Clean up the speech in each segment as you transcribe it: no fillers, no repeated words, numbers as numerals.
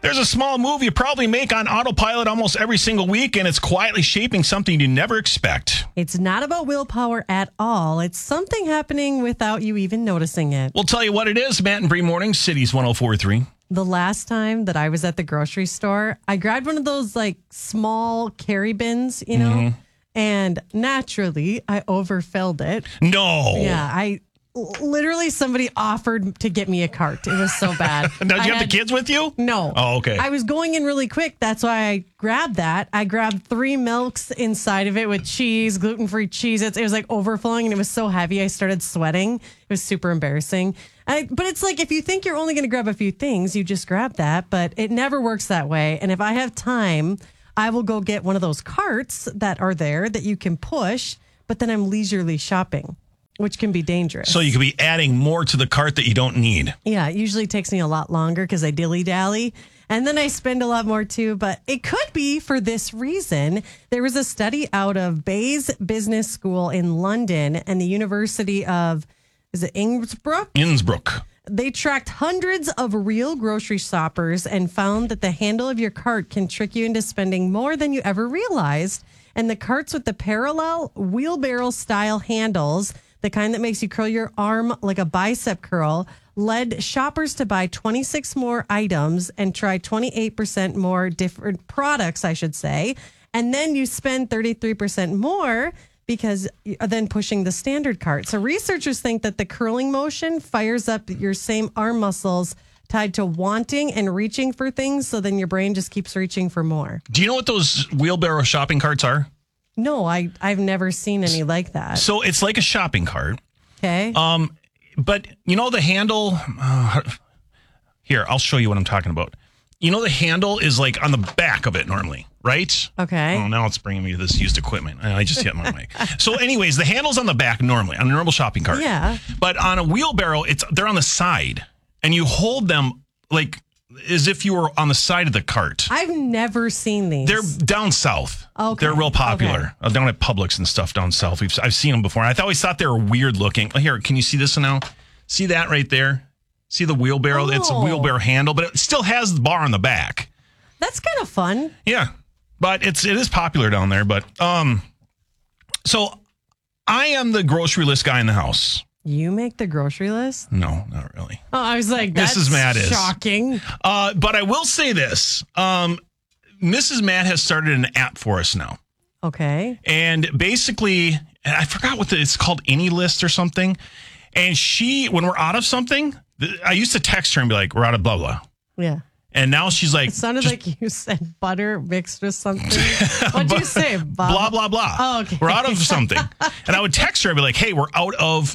There's a small move you probably make on autopilot almost every single week, and it's quietly shaping something you never expect. It's not about willpower at all. It's something happening without you even noticing it. We'll tell you what it is. Matt and Bree Mornings, Cities 104.3. The last time that I was at the grocery store, I grabbed one of those like small carry bins, you know, and naturally I overfilled it. No. Yeah, literally somebody offered to get me a cart. It was so bad. Now, do you have the kids with you? No. Oh, okay. I was going in really quick. That's why I grabbed that. I grabbed 3 milks inside of it with cheese, gluten-free cheese. It was like overflowing and it was so heavy I started sweating. It was super embarrassing. But it's like if you think you're only going to grab a few things, you just grab that. But it never works that way. And if I have time, I will go get one of those carts that are there that you can push, but then I'm leisurely shopping, which can be dangerous. So you could be adding more to the cart that you don't need. Yeah, it usually takes me a lot longer because I dilly-dally. And then I spend a lot more too. But it could be for this reason. There was a study out of Bayes Business School in London and the University of, is it Innsbruck. They tracked hundreds of real grocery shoppers and found that the handle of your cart can trick you into spending more than you ever realized. And the carts with the parallel wheelbarrow-style handles, the kind that makes you curl your arm like a bicep curl, led shoppers to buy 26 more items and try 28% more different products, I should say. And then you spend 33% more because then pushing the standard cart. So researchers think that the curling motion fires up your same arm muscles tied to wanting and reaching for things. So then your brain just keeps reaching for more. Do you know what those wheelbarrow shopping carts are? No, I've never seen any like that. So it's like a shopping cart. Okay. But you know the handle, here, I'll show you what I'm talking about. You know the handle is like on the back of it normally, right? Okay. Oh, now it's bringing me to this used equipment. I just hit my mic. So anyways, the handle's on the back normally on a normal shopping cart. Yeah. But on a wheelbarrow, they're on the side and you hold them like as if you were on the side of the cart. I've never seen these. They're down south. Okay. They're real popular. Down at Publix and stuff down south. I've seen them before. I always thought they were weird looking. Here, can you see this now? See that right there? See the wheelbarrow? It's a wheelbarrow handle, but it still has the bar on the back. That's kind of fun. Yeah, but it is popular down there. But so I am the grocery list guy in the house. You make the grocery list? No, not really. Oh, I was like, that's Mrs. Matt is shocking. But I will say this. Mrs. Matt has started an app for us now. Okay. And basically, I forgot what it's called, Any List or something. And when we're out of something, I used to text her and be like, we're out of blah, blah. Yeah. And now she's like... It sounded like you said butter mixed with something. What'd you say? Blah, blah, blah. Oh, okay. We're out of something. And I would text her and be like, hey, we're out of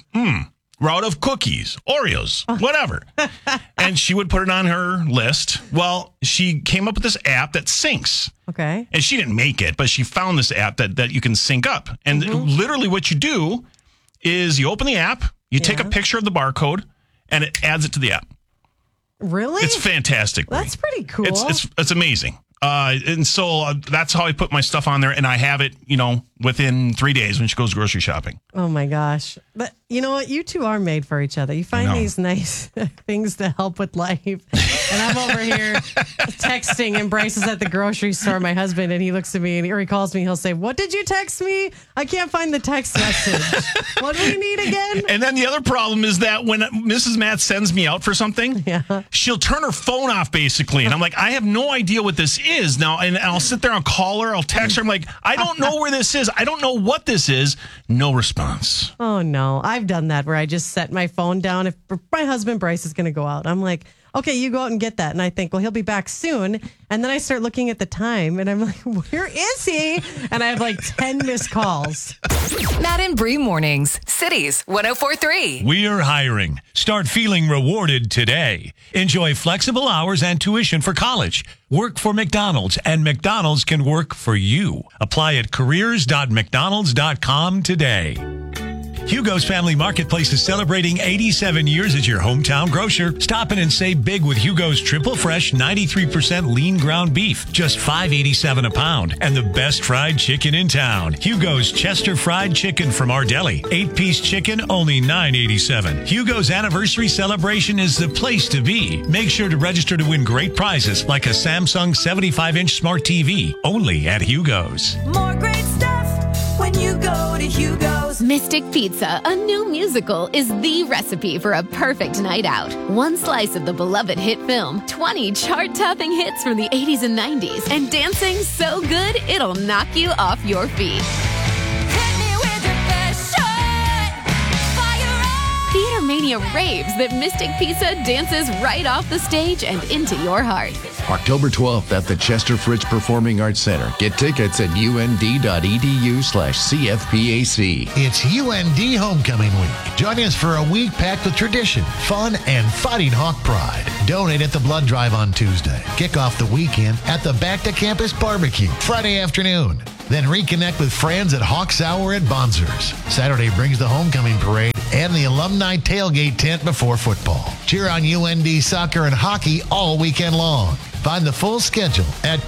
cookies, Oreos, whatever. And she would put it on her list. Well, she came up with this app that syncs. Okay. And she didn't make it, but she found this app that you can sync up. And literally what you do is you open the app, you take a picture of the barcode, and it adds it to the app. Really? It's fantastic. That's pretty cool. It's amazing. And so that's how I put my stuff on there, and I have it, within 3 days when she goes grocery shopping. Oh my gosh. But you know what? You two are made for each other. You find these nice things to help with life. And I'm over here texting, and Bryce is at the grocery store, my husband, and he looks at me or he calls me. He'll say, what did you text me? I can't find the text message. What do we need again? And then the other problem is that when Mrs. Matt sends me out for something, she'll turn her phone off basically. And I'm like, I have no idea what this is now. And I'll sit there and call her. I'll text her. I'm like, I don't know where this is. I don't know what this is. No response. Oh, no. I've done that where I just set my phone down. If my husband Bryce is going to go out, I'm like, okay, you go out and get that. And I think, well, he'll be back soon. And then I start looking at the time and I'm like, where is he? And I have like 10 missed calls. Matt and Bree Mornings, Cities 104.3. We're hiring. Start feeling rewarded today. Enjoy flexible hours and tuition for college. Work for McDonald's, and McDonald's can work for you. Apply at careers.mcdonalds.com today. Hugo's Family Marketplace is celebrating 87 years as your hometown grocer. Stop in and save big with Hugo's triple fresh 93% lean ground beef, just $5.87 a pound, and the best fried chicken in town. Hugo's Chester Fried Chicken from our deli. 8-piece chicken, only $9.87. Hugo's anniversary celebration is the place to be. Make sure to register to win great prizes like a Samsung 75-inch smart TV, only at Hugo's. More great stuff when you go to Hugo's. Mystic Pizza, a new musical, is the recipe for a perfect night out. One slice of the beloved hit film, 20 chart-topping hits from the 80s and 90s, and dancing so good it'll knock you off your feet. Hit me with your best shot. Fire up. Theater Mania raves that Mystic Pizza dances right off the stage and into your heart. October 12th at the Chester Fritz Performing Arts Center. Get tickets at und.edu/CFPAC. It's UND Homecoming Week. Join us for a week packed with tradition, fun, and fighting Hawk pride. Donate at the blood drive on Tuesday. Kick off the weekend at the Back to Campus Barbecue Friday afternoon. Then reconnect with friends at Hawks Hour at Bonzers. Saturday brings the homecoming parade and the alumni tailgate tent before football. Cheer on UND soccer and hockey all weekend long. Find the full schedule at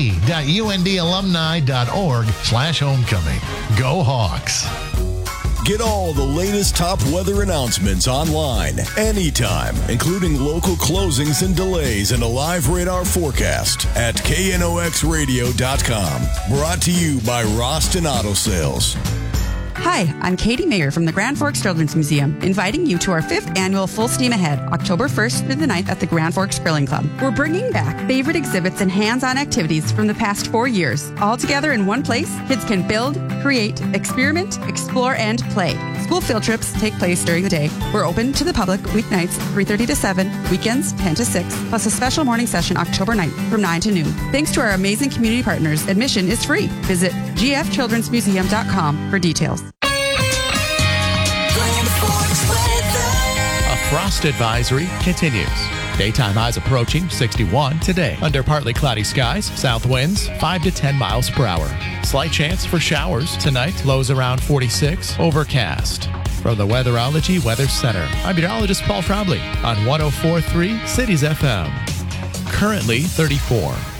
pd.undalumni.org/homecoming. Go Hawks. Get all the latest top weather announcements online, anytime, including local closings and delays and a live radar forecast at knoxradio.com. Brought to you by Roston Auto Sales. Hi, I'm Katie Mayer from the Grand Forks Children's Museum, inviting you to our 5th annual Full Steam Ahead, October 1st through the 9th at the Grand Forks Grilling Club. We're bringing back favorite exhibits and hands-on activities from the past 4 years. All together in one place, kids can build, create, experiment, explore, and play. School field trips take place during the day. We're open to the public weeknights 3:30 to 7, weekends 10 to 6, plus a special morning session October 9th from 9 to noon. Thanks to our amazing community partners, admission is free. Visit gfchildrensmuseum.com for details. A frost advisory continues. Daytime highs approaching 61 today. Under partly cloudy skies, south winds 5 to 10 miles per hour. Slight chance for showers tonight. Lows around 46. Overcast. From the Weatherology Weather Center, I'm meteorologist Paul Frobley on 104.3 Cities FM. Currently 34.